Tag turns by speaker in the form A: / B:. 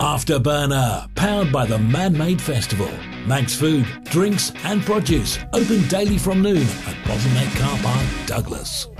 A: Afterburner, powered by the Man-Made Festival. Manx Food, drinks and produce. Open daily from noon at Bottleneck Car Park, Douglas.